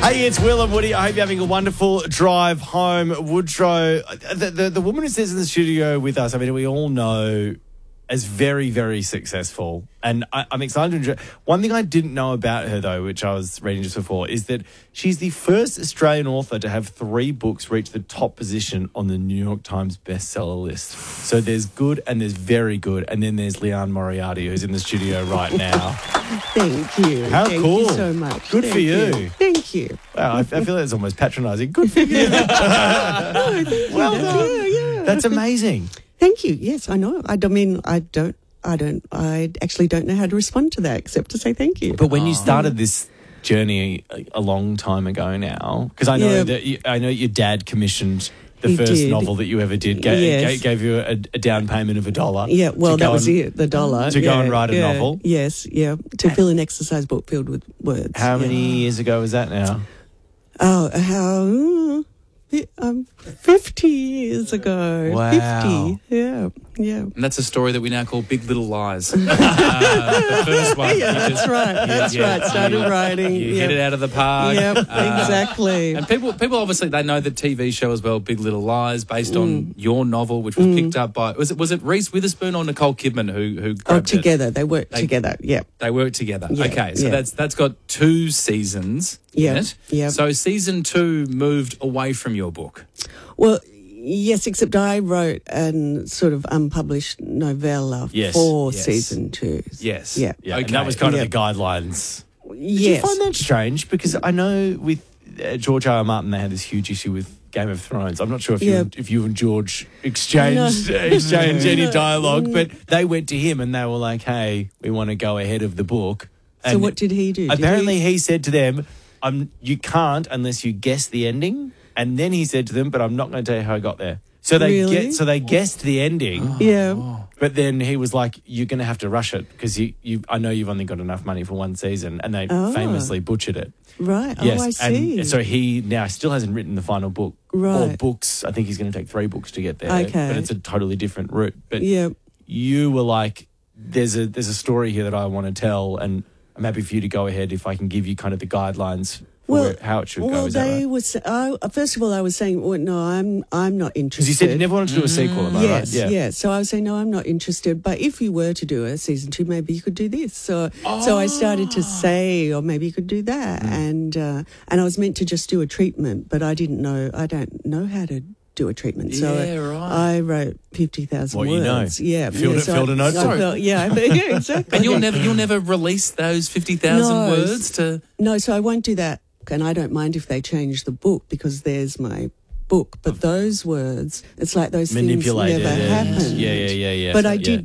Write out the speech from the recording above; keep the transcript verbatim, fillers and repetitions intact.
Hey, it's Will and Woody. I hope you're having a wonderful drive home. Woodrow, the, the, the woman who sits in the studio with us, I mean, we all know as very, very successful. And I, I'm excited to enjoy. One thing I didn't know about her, though, which I was reading just before, is that she's the first Australian author to have three books reach the top position on the New York Times bestseller list. So there's good and there's very good. And then there's Leanne Moriarty, who's in the studio right now. Thank you. How Thank cool. you so much. Good Thank for you. you. Thank you. Wow, I, I feel like it's almost patronising. Good for you. Oh, well done. Yeah, yeah. That's amazing. Thank you. Yes, I know. I don't mean I don't. I don't. I actually don't know how to respond to that except to say thank you. But when you started this journey a, a long time ago now, because I know Yeah. that you, I know your dad commissioned the He first did. novel that you ever did. Ga- Yes. ga- gave you a, a down payment of a dollar. Yeah, well, to that go was and- it. The dollar to go yeah, and write a yeah, novel? Yes, yeah, to fill an exercise book filled with words. How yeah. many years ago was that now? Oh, how? mm, Um, fifty years ago. Wow. Fifty. Yeah, yeah. And that's a story that we now call Big Little Lies. uh, the first one. Yeah, you that's just- right. That's yeah, right. Started you- writing. You yep. hit it out of the park. Yep, Uh, exactly. And people, people obviously they know the T V show as well, Big Little Lies, based Mm. on your novel, which was picked up by was it was it Reese Witherspoon or Nicole Kidman who who Oh, grabbed it? together. They work They- together. Yeah. They worked together. Yeah, okay, so yeah. that's that's got two seasons Yeah, in it. yeah. So season two moved away from your book. Well, yes, except I wrote a sort of unpublished novella Yes, for yes. season two. Yes. Yeah. Yeah, Okay. and that was kind Yeah. of the guidelines. Did Yes. you find that strange? Because I know with uh, George R. R. Martin, they had this huge issue with Game of Thrones. I'm not sure if Yeah. you if you and George exchanged No. exchanged any No. dialogue, but they went to him and they were like, "Hey, we want to go ahead of the book." So And what did he do? Did apparently, he- he said to them, "Um, you can't unless you guess the ending." And then he said to them, "But I'm not going to tell you how I got there." So they Really? get so they guessed the ending. Yeah. But then he was like, "You're going to have to rush it because you, you, I know you've only got enough money for one season," and they Oh. famously butchered it. Right. Yes, Oh, I see. and so he now still hasn't written the final book or Right. books. I think he's going to take three books to get there. Okay. But it's a totally different route. But yeah. you were like, "There's a there's a story here that I want to tell, and I'm happy for you to go ahead if I can give you kind of the guidelines." For Well, where, how it should well, go. Is that they right? was. I, first of all, I was saying, well, no, I'm. I'm not interested. Because you said you never wanted to do a sequel, am I Yes, right? yeah. So I was saying, no, I'm not interested. But if you were to do a season two, maybe you could do this. So, so I started to say, or maybe you could do that. Mm. And uh, and I was meant to just do a treatment, but I didn't know. I don't know how to do a treatment. So Yeah, right. I wrote fifty thousand What words. you know. Yeah, Filled yeah, it- filled I, a notebook. I felt- yeah, yeah, exactly. And you'll never you'll never release those fifty thousand No. words to. No, so I won't do that. And I don't mind if they change the book because there's my book. But those words, it's like those Manipulated things never and- happened. Yeah, yeah, yeah, yeah. But So, I yeah. did